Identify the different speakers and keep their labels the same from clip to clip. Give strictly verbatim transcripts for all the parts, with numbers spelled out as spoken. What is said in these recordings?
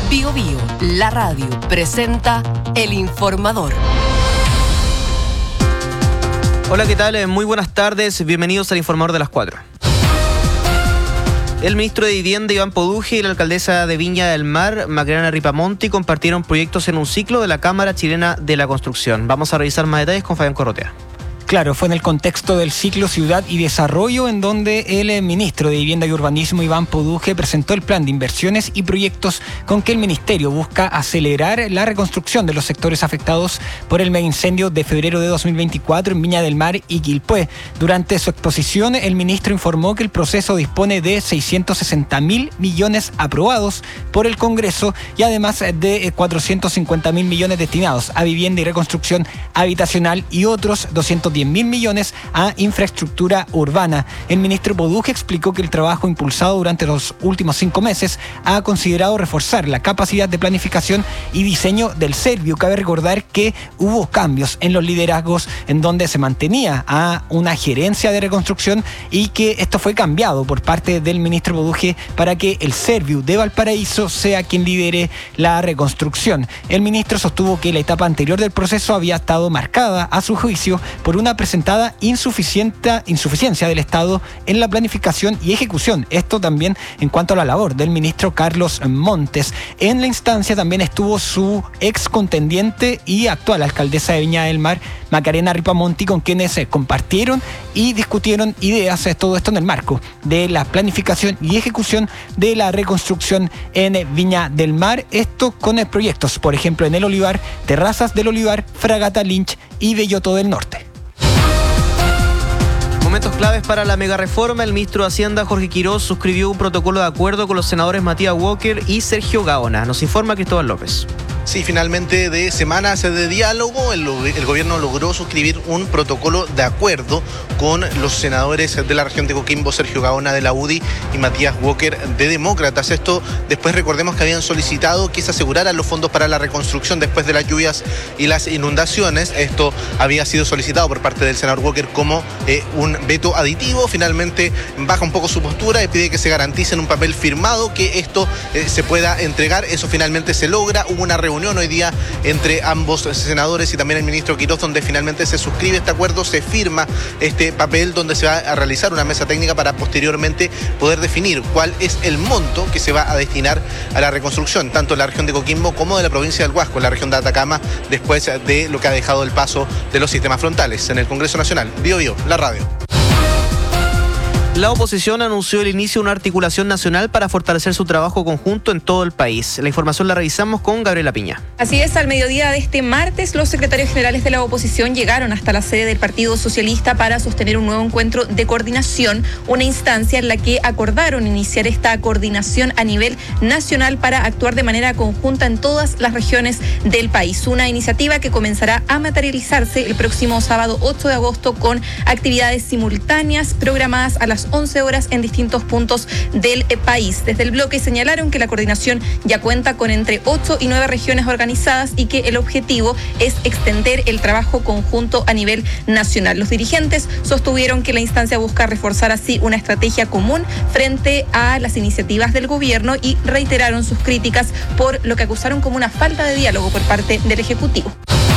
Speaker 1: Bio Bio, la radio, presenta El Informador.
Speaker 2: Hola, ¿qué tal? Muy buenas tardes, bienvenidos al Informador de las cuatro. El ministro de Vivienda, Iván Poduje, y la alcaldesa de Viña del Mar, Macarena Ripamonti, compartieron proyectos en un ciclo de la Cámara Chilena de la Construcción. Vamos a revisar más detalles con Fabián Corrotea.
Speaker 3: Claro, fue en el contexto del ciclo Ciudad y Desarrollo en donde el ministro de Vivienda y Urbanismo, Iván Poduje, presentó el plan de inversiones y proyectos con que el ministerio busca acelerar la reconstrucción de los sectores afectados por el mega incendio de febrero de dos mil veinticuatro en Viña del Mar y Quilpué. Durante su exposición, el ministro informó que el proceso dispone de seiscientos sesenta mil millones aprobados por el Congreso y además de cuatrocientos cincuenta mil millones destinados a vivienda y reconstrucción habitacional y otros doscientos diez mil millones a infraestructura urbana. El ministro Poduje explicó que el trabajo impulsado durante los últimos cinco meses ha considerado reforzar la capacidad de planificación y diseño del Servio. Cabe recordar que hubo cambios en los liderazgos en donde se mantenía a una gerencia de reconstrucción y que esto fue cambiado por parte del ministro Poduje para que el Servio de Valparaíso sea quien lidere la reconstrucción. El ministro sostuvo que la etapa anterior del proceso había estado marcada, a su juicio, por una presentada insuficiente, insuficiencia del Estado en la planificación y ejecución. Esto también en cuanto a la labor del ministro Carlos Montes. En la instancia también estuvo su ex contendiente y actual alcaldesa de Viña del Mar, Macarena Ripamonti, con quienes compartieron y discutieron ideas, todo esto en el marco de la planificación y ejecución de la reconstrucción en Viña del Mar. Esto con proyectos, por ejemplo, en El Olivar, Terrazas del Olivar, Fragata Lynch y Belloto del Norte.
Speaker 2: Momentos claves para la mega reforma. El ministro de Hacienda, Jorge Quiroz, suscribió un protocolo de acuerdo con los senadores Matías Walker y Sergio Gaona. Nos informa Cristóbal López.
Speaker 4: Sí, finalmente de semanas de diálogo, el, el gobierno logró suscribir un protocolo de acuerdo con los senadores de la región de Coquimbo, Sergio Gaona de la U D I y Matías Walker de Demócratas. Esto después recordemos que habían solicitado que se aseguraran los fondos para la reconstrucción después de las lluvias y las inundaciones. Esto había sido solicitado por parte del senador Walker como eh, un veto aditivo. Finalmente baja un poco su postura y pide que se garantice en un papel firmado que esto eh, se pueda entregar. Eso finalmente se logra. Hubo una reunión hoy día entre ambos senadores y también el ministro Quiroz, donde finalmente se suscribe este acuerdo, se firma este papel donde se va a realizar una mesa técnica para posteriormente poder definir cuál es el monto que se va a destinar a la reconstrucción, tanto en la región de Coquimbo como de la provincia del Huasco, en la región de Atacama, después de lo que ha dejado el paso de los sistemas frontales en el Congreso Nacional. Bio Bio, la radio.
Speaker 2: La oposición anunció el inicio de una articulación nacional para fortalecer su trabajo conjunto en todo el país. La información la revisamos con Gabriela Piña.
Speaker 5: Así es, al mediodía de este martes, los secretarios generales de la oposición llegaron hasta la sede del Partido Socialista para sostener un nuevo encuentro de coordinación, una instancia en la que acordaron iniciar esta coordinación a nivel nacional para actuar de manera conjunta en todas las regiones del país. Una iniciativa que comenzará a materializarse el próximo sábado ocho de agosto con actividades simultáneas programadas a las once horas en distintos puntos del país. Desde el bloque señalaron que la coordinación ya cuenta con entre ocho y nueve regiones organizadas y que el objetivo es extender el trabajo conjunto a nivel nacional. Los dirigentes sostuvieron que la instancia busca reforzar así una estrategia común frente a las iniciativas del gobierno y reiteraron sus críticas por lo que acusaron como una falta de diálogo por parte del Ejecutivo.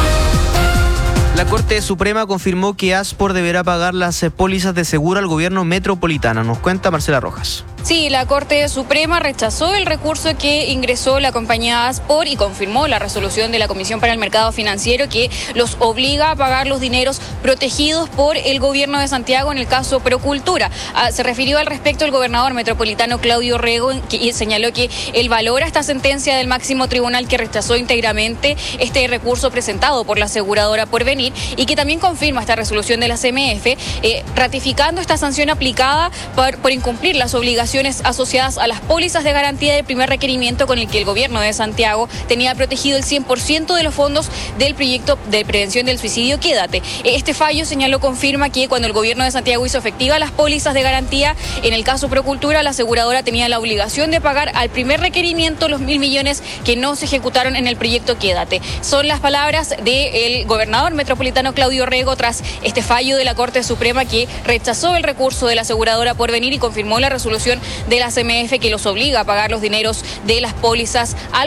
Speaker 2: La Corte Suprema confirmó que Aspor deberá pagar las pólizas de seguro al gobierno metropolitano. Nos cuenta Marcela Rojas.
Speaker 6: Sí, la Corte Suprema rechazó el recurso que ingresó la compañía Aspor y confirmó la resolución de la Comisión para el Mercado Financiero que los obliga a pagar los dineros protegidos por el gobierno de Santiago en el caso Procultura. Ah, se refirió al respecto el gobernador metropolitano Claudio Rego y señaló que él valora esta sentencia del máximo tribunal que rechazó íntegramente este recurso presentado por la aseguradora Porvenir y que también confirma esta resolución de la C M F eh, ratificando esta sanción aplicada por, por incumplir las obligaciones asociadas a las pólizas de garantía del primer requerimiento con el que el gobierno de Santiago tenía protegido el cien por ciento de los fondos del proyecto de prevención del suicidio Quédate. Este fallo, señaló, confirma que cuando el gobierno de Santiago hizo efectiva las pólizas de garantía, en el caso Procultura, la aseguradora tenía la obligación de pagar al primer requerimiento los mil millones que no se ejecutaron en el proyecto Quédate. Son las palabras del gobernador metropolitano Claudio Rego tras este fallo de la Corte Suprema que rechazó el recurso de la aseguradora Porvenir y confirmó la resolución de la C M F que los obliga a pagar los dineros de las pólizas al